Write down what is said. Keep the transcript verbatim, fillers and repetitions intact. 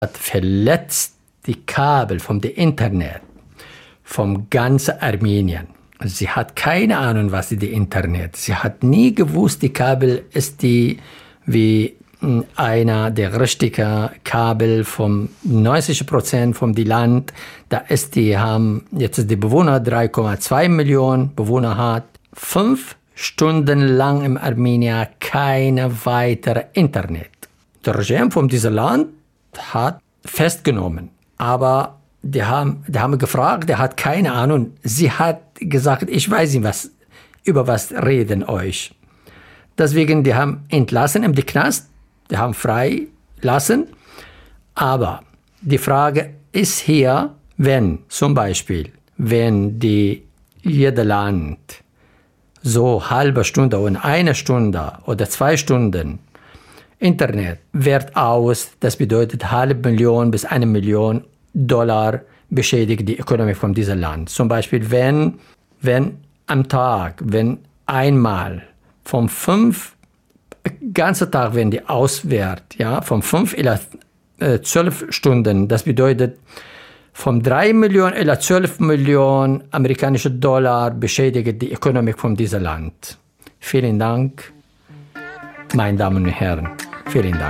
hat verletzt die Kabel vom Internet vom ganzen Armenien. Sie hat keine Ahnung, was ist die Internet. Sie hat nie gewusst, die Kabel ist die wie einer der richtigen Kabel vom neunzig Prozent vom die Land. Da ist die haben jetzt ist die Bewohner drei Komma zwei Millionen Bewohner hat. Fünf Stunden lang im Armenien keine weitere Internet. Der Regime von diesem Land hat festgenommen, aber die haben, die haben gefragt, der hat keine Ahnung. Sie hat gesagt, ich weiß nicht, was, über was reden euch. Deswegen, die haben entlassen im Knast, die haben frei lassen. Aber die Frage ist hier, wenn zum Beispiel, wenn die jeder Land so halbe Stunde und eine Stunde oder zwei Stunden Internet wert aus, das bedeutet halbe Million bis eine Million Dollar beschädigt die Ökonomie von diesem Land. Zum Beispiel, wenn, wenn am Tag, wenn einmal vom fünf, ganze Tag, wenn die auswert, ja, von fünf oder zwölf Stunden, das bedeutet, von drei Millionen oder zwölf Millionen amerikanische Dollar beschädigt die Ökonomie von diesem Land. Vielen Dank, meine Damen und Herren. Vielen Dank.